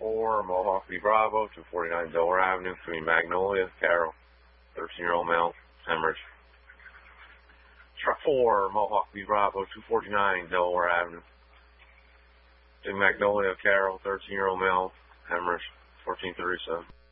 4, Mohawk V Bravo, 249 Delaware Avenue, between Magnolia, Carroll, 13-year-old male, hemorrhage. Truck 4, Mohawk V Bravo, 249 Delaware Avenue, between Magnolia, Carroll, 13-year-old male, hemorrhage, 1437.